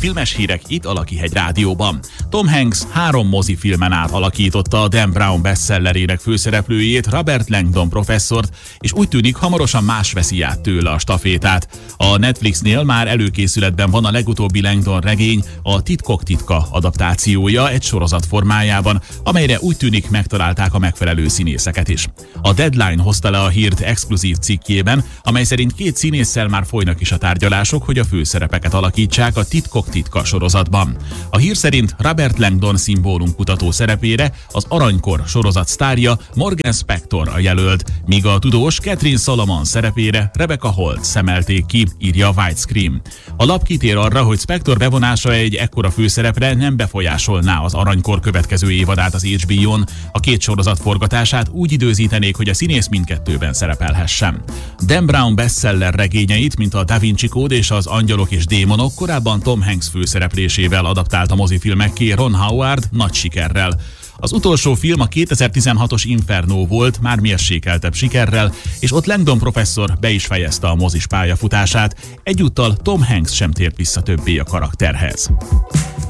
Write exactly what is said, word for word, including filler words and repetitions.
Filmes hírek itt a Lakihegy Rádióban. Tom Hanks három mozifilmen át alakította a Dan Brown bestsellerének főszereplőjét, Robert Langdon professzort, és úgy tűnik, hamarosan más veszi át tőle a stafétát. A Netflixnél már előkészületben van a legutóbbi Langdon regény, a Titkok titka adaptációja egy sorozat formájában, amelyre úgy tűnik, megtalálták a megfelelő színészeket is. A Deadline hozta le a hírt exkluzív cikkjében, amely szerint két színésszel már folynak is a tárgyalások, hogy a főszerepeket alakítsák a Titkok titka sorozatban. A hír szerint Robert Langdon szimbólumkutató szerepére az Aranykor sorozat sztárja Morgan Spector a jelölt, míg a tudós Catherine Solomon szerepére Rebecca Holt szemelték ki, írja a Widescreen. A lap kitér arra, hogy Spector bevonása egy ekkora főszerepre nem befolyásolná az Aranykor következő évadát az há bé ó-n. A két sorozat forgatását úgy időzítenék, hogy a színész mindkettőben szerepelhessen. Dan Brown bestseller regényeit, mint a Da Vinci Kód és az Angyalok és démonok korábban Tom Hanks főszereplésével adaptált a mozifilmekké Ron Howard nagy sikerrel. Az utolsó film a kétezer-tizenhatos Inferno volt, már mérsékeltebb sikerrel, és ott Langdon professzor be is fejezte a mozis pályafutását, egyúttal Tom Hanks sem tért vissza többé a karakterhez.